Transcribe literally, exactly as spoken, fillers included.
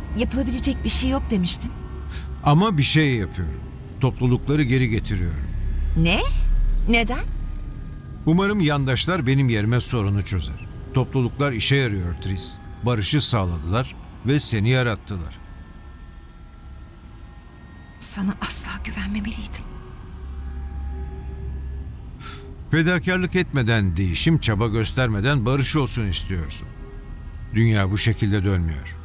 Yapılabilecek bir şey yok demiştin. Ama bir şey yapıyorum. Toplulukları geri getiriyorum. Ne? Neden? Umarım yandaşlar benim yerime sorunu çözer. Topluluklar işe yarıyor Tris. Barışı sağladılar ve seni yarattılar. Sana asla güvenmemeliydim. Fedakarlık etmeden, değişim çaba göstermeden barış olsun istiyorsun. Dünya bu şekilde dönmüyor.